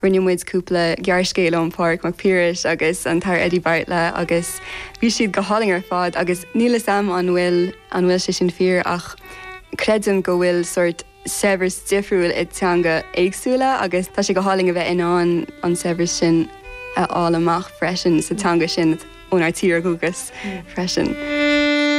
rinnemuid cúpla gearscéile an park mag Píris agus an tar Eddie Bartlett agus bhí siad go háling ar fád agus níla sam an bhfuil sé sin fear ach credan go bhfuil sort severs difriúil i teanga éagsúla agus tá sé go háling a bheith inán an severs sin á amach freisin sa teanga sin ónar tír gogus freisin.